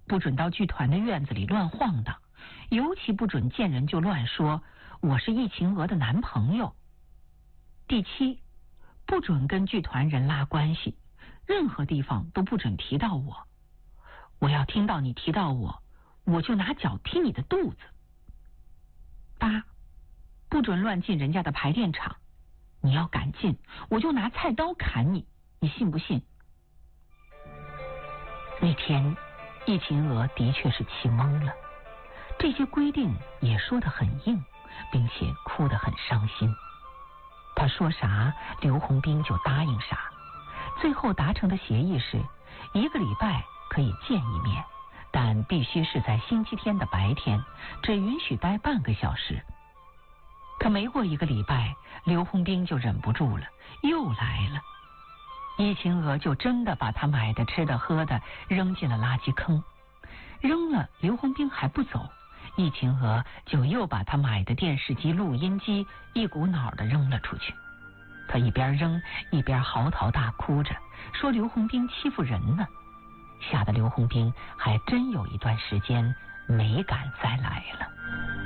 不准到剧团的院子里乱晃荡，尤其不准见人就乱说我是易晴娥的男朋友。第7，不准跟剧团人拉关系，任何地方都不准提到我。我要听到你提到我，我就拿脚踢你的肚子。8，不准乱进人家的排练场，你要敢进，我就拿菜刀砍你，你信不信？那天易晴娥的确是气懵了，这些规定也说得很硬，并且哭得很伤心。他说啥，刘洪斌就答应啥。最后达成的协议是1个礼拜可以见一面，但必须是在星期天的白天，只允许待半个小时。可没过1个礼拜，刘洪斌就忍不住了，又来了。易晴娥就真的把他买的吃的喝的扔进了垃圾坑，扔了刘洪斌还不走，易晴娥就又把他买的电视机录音机一股脑的扔了出去。他一边扔一边嚎啕大哭着，说刘洪斌欺负人呢，吓得刘洪斌还真有一段时间没敢再来了。